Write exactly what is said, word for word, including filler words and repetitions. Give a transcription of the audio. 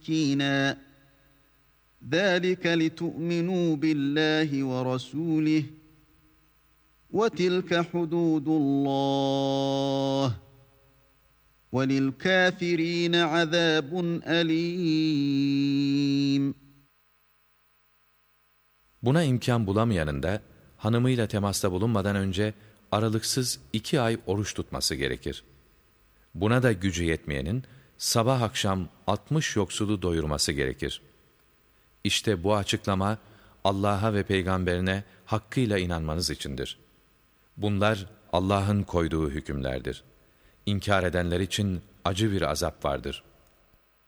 مسكينا ذلك لتؤمنوا بالله ورسوله وتلك حدود الله وَلِلْكَافِرِينَ عَذَابٌ أَلِيمٌ. Buna imkan bulamayanın da hanımıyla temasta bulunmadan önce aralıksız iki ay oruç tutması gerekir. Buna da gücü yetmeyenin sabah akşam altmış yoksulu doyurması gerekir. İşte bu açıklama Allah'a ve peygamberine hakkıyla inanmanız içindir. Bunlar Allah'ın koyduğu hükümlerdir. İnkar edenler için acı bir azap vardır.